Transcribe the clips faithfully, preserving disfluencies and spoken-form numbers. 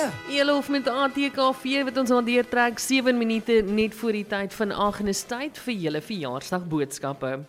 Elof met A T K V wat ons al deurtrek sewe minute net voor die tyd van Agnes tyd vir julle verjaarsdag boodskappe.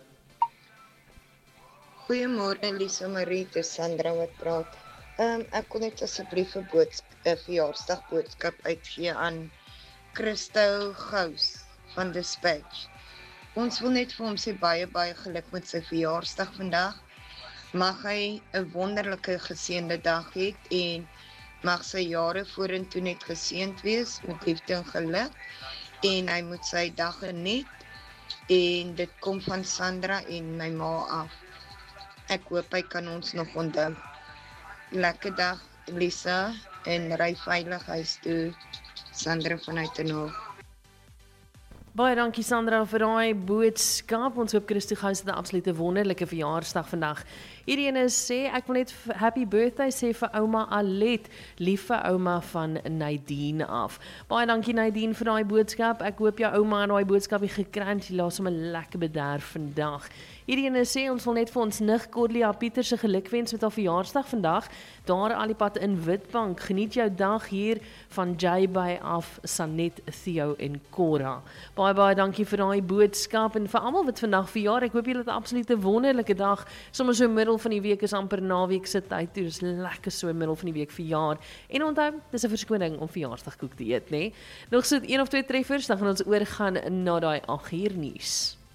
Goeiemôre Lisa Marie, dit is Sandra wat praat. Um, ek kon net asseblief 'n boodskap, 'n verjaarsdag boodskap uitgee aan Christo Gous van Dispatch. Ons wil net vir hom sê baie baie geluk met sy verjaarsdag vandag. Mag hy 'n wonderlike geseënde dag hê en mag sy jare vorentoe net geseënd wees met liefde en geluk. En hy moet sy dag geniet en dit kom van Sandra en my ma af. Ek hoop hy kan ons nog onthou. Lekker dag Lisa en ry veilig huis toe. Sandra vanuit die Noord. Baie dankie Sandra vir daai boodskap. Ons hoop Christo Gous het 'n absolute wonderlike verjaarsdag vandag. Hierdie ene sê ek wil net happy birthday sê vir ouma Alet, lief vir ouma van Nadine af. Baie dankie Nadine vir daai boodskap. Ek hoop jou ouma het daai boodskap gekry. Jy laat hom 'n lekker bederf vandag. Hierdie ene sê ons wil net vir ons nig Cordelia Pieter se gelukwens met haar verjaarsdag vandag. Daar al die pad in Witbank. Geniet jou dag hier van J by af Sanet, Theo en Cora. Baie baie dankie vir daai boodskap en vir almal wat vandag verjaar. Ek hoop julle het 'n absolute wonderlike dag. Sommige so middel van die week is amper naweek se tyd toe. Dis lekker so middel van die week verjaar. En onthou, dis 'n verskoning om verjaarsdagkoek te eet, nê? Nog so een of twee treffers, dan gaan ons oorgaan na daai agt uur nuus.